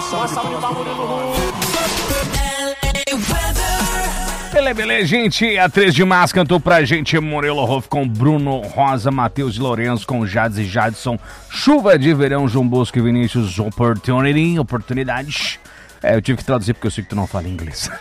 Beleza, gente. A 3 de março cantou pra gente Murilo Ruff com Bruno Rosa, Matheus de Lourenço com Jades e Jadson, Chuva de Verão, João Bosco e Vinícius, Oportunidades. Eu tive que traduzir porque eu sei que tu não fala inglês.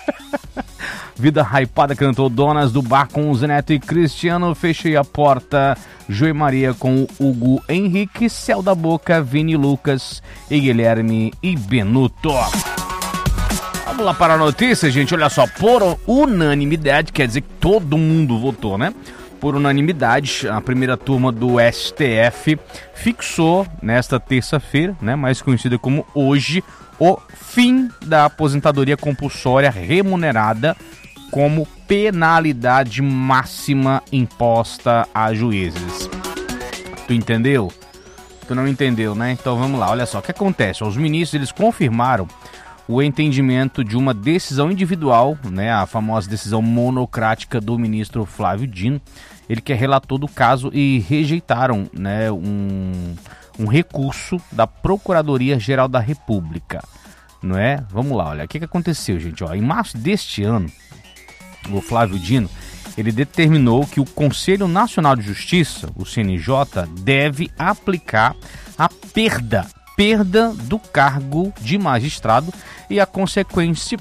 Vida Hypada cantou Donas do Bar com Zé Neto e Cristiano, Fechei a Porta, Joe Maria com Hugo Henrique, Céu da Boca, Vini Lucas e Guilherme e Benuto. Vamos lá para a notícia, gente. Olha só, por unanimidade, quer dizer que todo mundo votou, né? Por unanimidade, a primeira turma do STF fixou nesta terça-feira, né, mais conhecida como hoje, o fim da aposentadoria compulsória remunerada como penalidade máxima imposta a juízes. Tu entendeu? Tu não entendeu, né? Então vamos lá, olha só, o que acontece? Os ministros, eles confirmaram o entendimento de uma decisão individual, né, a famosa decisão monocrática do ministro Flávio Dino, ele que é relator do caso, e rejeitaram, né, um recurso da Procuradoria-Geral da República, não é? Vamos lá, olha, o que aconteceu, gente? Ó, em março deste ano, o Flávio Dino, ele determinou que o Conselho Nacional de Justiça, o CNJ, deve aplicar a perda do cargo de magistrado e a consequente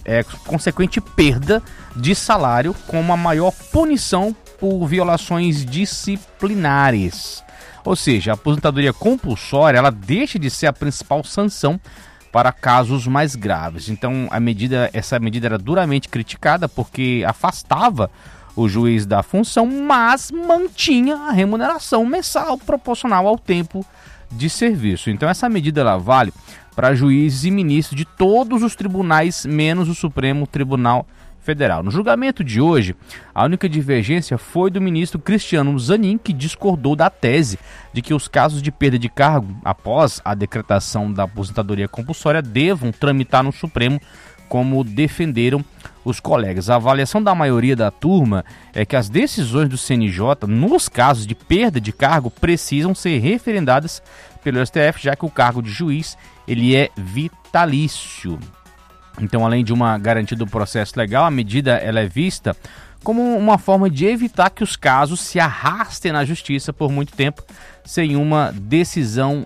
perda de salário como a maior punição por violações disciplinares. Ou seja, a aposentadoria compulsória, ela deixa de ser a principal sanção para casos mais graves. Então, essa medida era duramente criticada porque afastava o juiz da função, mas mantinha a remuneração mensal proporcional ao tempo de serviço. Então essa medida ela vale para juízes e ministros de todos os tribunais, menos o Supremo Tribunal Federal. No julgamento de hoje, a única divergência foi do ministro Cristiano Zanin, que discordou da tese de que os casos de perda de cargo após a decretação da aposentadoria compulsória devam tramitar no Supremo, como defenderam os colegas. A avaliação da maioria da turma é que as decisões do CNJ, nos casos de perda de cargo, precisam ser referendadas pelo STF, já que o cargo de juiz ele é vitalício. Então, além de uma garantia do processo legal, a medida ela é vista como uma forma de evitar que os casos se arrastem na justiça por muito tempo sem uma decisão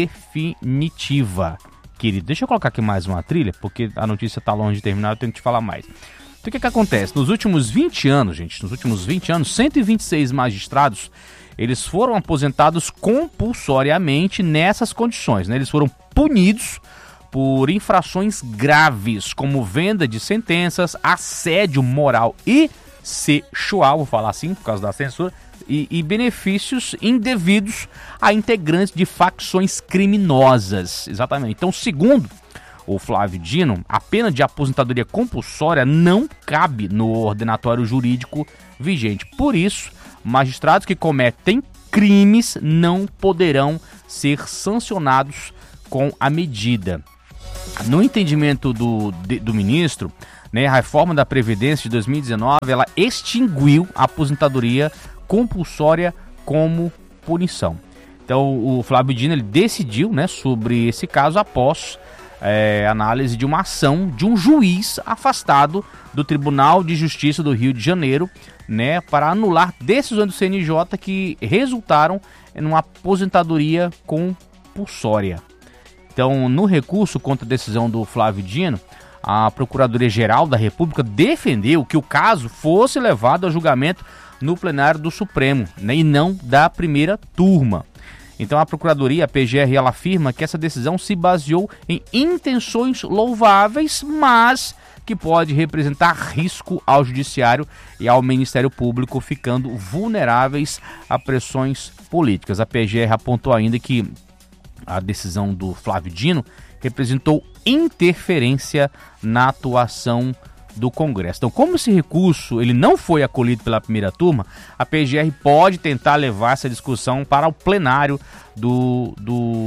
definitiva. Querido, deixa eu colocar aqui mais uma trilha, porque a notícia está longe de terminar, eu tenho que te falar mais. Então, o que acontece? Nos últimos 20 anos, 126 magistrados, eles foram aposentados compulsoriamente nessas condições, né? Eles foram punidos por infrações graves, como venda de sentenças, assédio moral e sexual, vou falar assim, por causa da censura, e benefícios indevidos a integrantes de facções criminosas. Exatamente. Então, segundo o Flávio Dino, a pena de aposentadoria compulsória não cabe no ordenatório jurídico vigente. Por isso, magistrados que cometem crimes não poderão ser sancionados com a medida. No entendimento do ministro, né, a reforma da Previdência de 2019, ela extinguiu a aposentadoria compulsória como punição. Então o Flávio Dino ele decidiu, né, sobre esse caso após análise de uma ação de um juiz afastado do Tribunal de Justiça do Rio de Janeiro, né, para anular decisões do CNJ que resultaram em uma aposentadoria compulsória. Então, no recurso contra a decisão do Flávio Dino, a Procuradoria-Geral da República defendeu que o caso fosse levado a julgamento no plenário do Supremo, né, e não da primeira turma. Então a Procuradoria, a PGR, ela afirma que essa decisão se baseou em intenções louváveis, mas que pode representar risco ao Judiciário e ao Ministério Público, ficando vulneráveis a pressões políticas. A PGR apontou ainda que a decisão do Flávio Dino representou interferência na atuação do Congresso. Então, como esse recurso ele não foi acolhido pela primeira turma, a PGR pode tentar levar essa discussão para o plenário do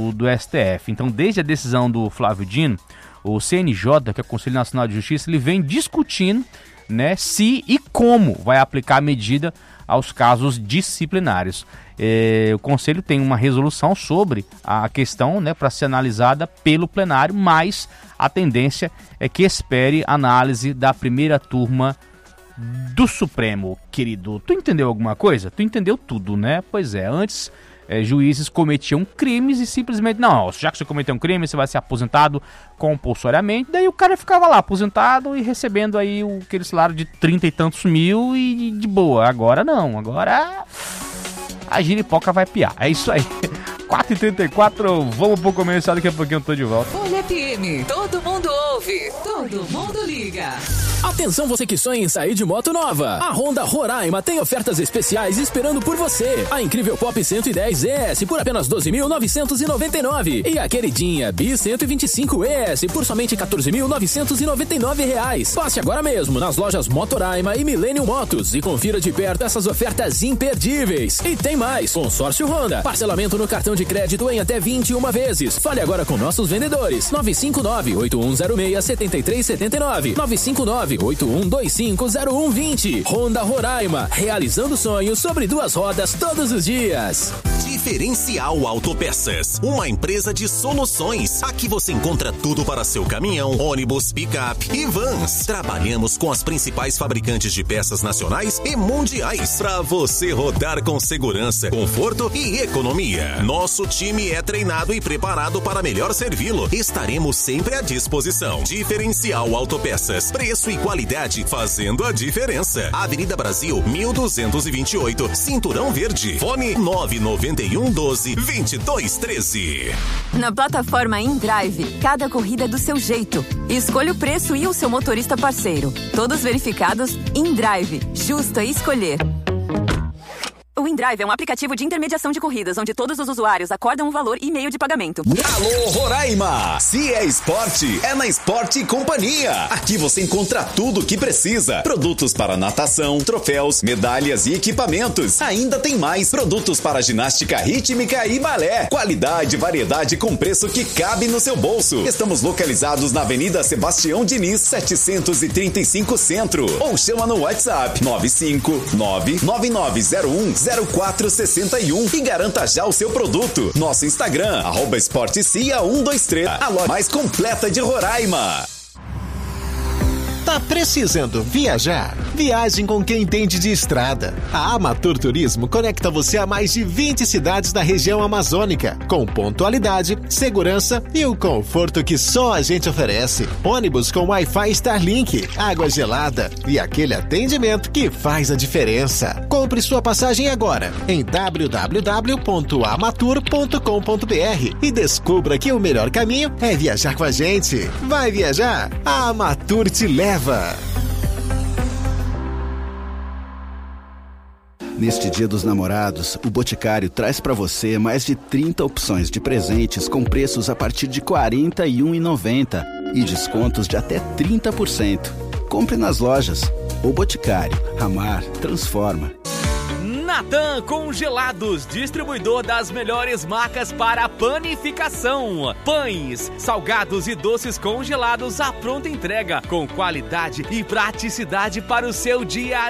STF. Então, desde a decisão do Flávio Dino, o CNJ, que é o Conselho Nacional de Justiça, ele vem discutindo, né, se e como vai aplicar a medida aos casos disciplinares. o Conselho tem uma resolução sobre a questão, né, para ser analisada pelo plenário, mas a tendência é que espere análise da primeira turma do Supremo, querido. Tu entendeu alguma coisa? Tu entendeu tudo, né? Pois é, antes juízes cometiam crimes e simplesmente, não, já que você cometeu um crime, você vai ser aposentado compulsoriamente. Daí o cara ficava lá, aposentado e recebendo aí aquele salário de 30 e tantos mil e de boa. Agora não, agora a giripoca vai piar. É isso aí. 4h34, vamos pro comercial, daqui a pouquinho eu tô de volta. Folha FM, todo mundo ouve, todo mundo liga. Atenção, você que sonha em sair de moto nova. A Honda Roraima tem ofertas especiais esperando por você. A incrível Pop 110 ES por apenas 12.999 e a queridinha Bi 125 ES por somente R$14.999. Passe agora mesmo nas lojas Motoraima e Millennium Motos e confira de perto essas ofertas imperdíveis. E tem mais, consórcio Honda, parcelamento no cartão de crédito em até 21 vezes. Fale agora com nossos vendedores. 959-8106-7379. 959-8125-0120. Honda Roraima, realizando sonhos sobre duas rodas todos os dias. Diferencial Autopeças, uma empresa de soluções. Aqui você encontra tudo para seu caminhão, ônibus, picape e vans. Trabalhamos com as principais fabricantes de peças nacionais e mundiais para você rodar com segurança, conforto e economia. Nosso time é treinado e preparado para melhor servi-lo. Estaremos sempre à disposição. Diferencial Autopeças, preço e qualidade fazendo a diferença. Avenida Brasil, 1228, Cinturão Verde. Fone 99112-2213. Na plataforma InDrive, cada corrida é do seu jeito. Escolha o preço e o seu motorista parceiro. Todos verificados. InDrive, justo a escolher. O InDrive é um aplicativo de intermediação de corridas, onde todos os usuários acordam um valor e meio de pagamento. Alô, Roraima! Se é esporte, é na Esporte Companhia. Aqui você encontra tudo o que precisa. Produtos para natação, troféus, medalhas e equipamentos. Ainda tem mais produtos para ginástica rítmica e balé. Qualidade e variedade com preço que cabe no seu bolso. Estamos localizados na Avenida Sebastião Diniz, 735 Centro. Ou chama no WhatsApp 95999010461 e garanta já o seu produto. Nosso Instagram, @esportecia123, a loja mais completa de Roraima. Tá precisando viajar? Viagem com quem entende de estrada. A Amatur Turismo conecta você a mais de 20 cidades da região amazônica, com pontualidade, segurança e o conforto que só a gente oferece. Ônibus com Wi-Fi Starlink, água gelada e aquele atendimento que faz a diferença. Compre sua passagem agora em www.amatur.com.br e descubra que o melhor caminho é viajar com a gente. Vai viajar? A Amatur te leva. Neste Dia dos Namorados, o Boticário traz para você mais de 30 opções de presentes com preços a partir de R$ 41,90 e descontos de até 30%. Compre nas lojas. O Boticário. Amar transforma. Natan Congelados, distribuidor das melhores marcas para panificação. Pães, salgados e doces congelados à pronta entrega, com qualidade e praticidade para o seu dia a dia.